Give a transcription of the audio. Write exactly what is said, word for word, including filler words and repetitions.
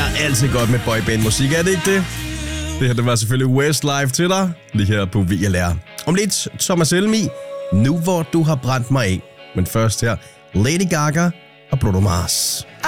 altid godt med boyband-musik, er det ikke det? Det her, det var selvfølgelig Westlife til dig, lige her på V L R. Om lidt, Thomas Helmi, nu hvor du har brændt mig af. Men først her, Lady Gaga og Bruno Mars.